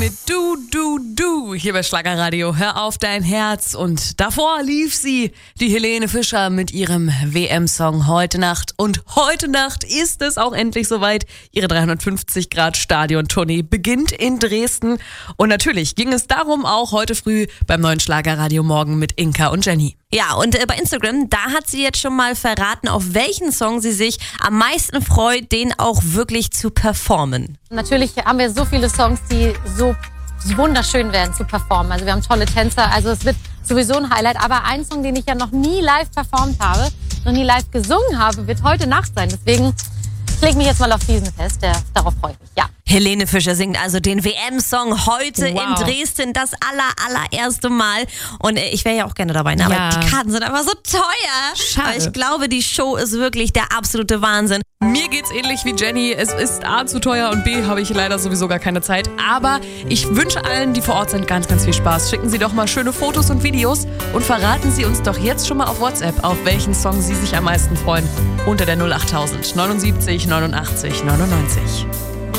mit Du, Du, Du hier bei Schlagerradio. Hör auf dein Herz. Und davor lief sie, die Helene Fischer, mit ihrem WM-Song Heute Nacht. Und heute Nacht ist es auch endlich soweit. Ihre 350-Grad-Stadion-Tournee beginnt in Dresden. Und natürlich ging es darum auch heute früh beim neuen Schlagerradio Morgen mit Inka und Jenny. Ja, und bei Instagram, da hat sie jetzt schon mal verraten, auf welchen Song sie sich am meisten freut, den auch wirklich zu performen. Natürlich haben wir so viele Songs, die so wunderschön werden zu performen. Also wir haben tolle Tänzer, also es wird sowieso ein Highlight. Aber ein Song, den ich ja noch nie live performt habe, noch nie live gesungen habe, wird heute Nacht sein. Deswegen lege mich jetzt mal auf diesen fest, darauf freue ich mich, ja. Helene Fischer singt also den WM-Song heute in Dresden, das allererste Mal. Und ich wäre ja auch gerne dabei, ne? Aber die Karten sind einfach so teuer. Schade. Aber ich glaube, die Show ist wirklich der absolute Wahnsinn. Mir geht's ähnlich wie Jenny. Es ist A, zu teuer und B, habe ich leider sowieso gar keine Zeit. Aber ich wünsche allen, die vor Ort sind, ganz, ganz viel Spaß. Schicken Sie doch mal schöne Fotos und Videos und verraten Sie uns doch jetzt schon mal auf WhatsApp, auf welchen Song Sie sich am meisten freuen. Unter der 08000 79 89 99.